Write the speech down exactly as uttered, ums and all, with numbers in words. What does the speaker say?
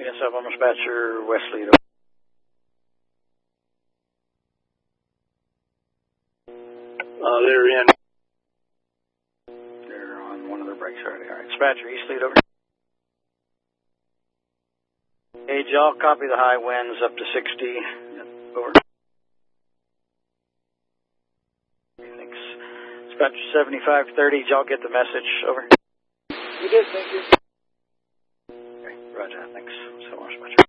Yes, I'm on dispatcher, Wesley. Uh, they're in. They're on one of their brakes already. All right, dispatcher, East Lead, over. Hey, y'all, copy the high winds up to sixty. Over. Thanks. Dispatcher seventy-five thirty, did y'all get the message? Over. We did, thank you. Okay, roger, thanks. So much, dispatcher.